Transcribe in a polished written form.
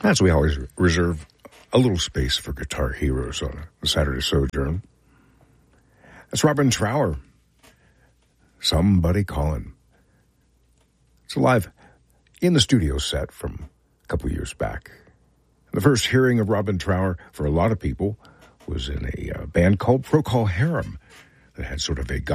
As we always reserve a little space for guitar heroes on a Saturday Sojourn. That's Robin Trower. Somebody Calling. It's a live in the studio set from a couple years back. The first hearing of Robin Trower for a lot of people was in a band called Procol Harum that had sort of a